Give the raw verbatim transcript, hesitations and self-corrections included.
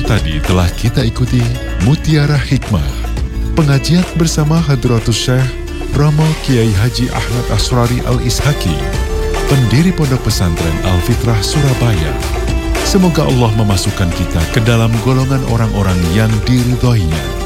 tadi telah kita ikuti Mutiara Hikmah, pengajian bersama Hadratus Syekh Romo Kiai Haji Ahmad Asrari Al-Ishaki, pendiri Pondok Pesantren Al-Fitrah Surabaya. Semoga Allah memasukkan kita ke dalam golongan orang-orang yang diridhoinya.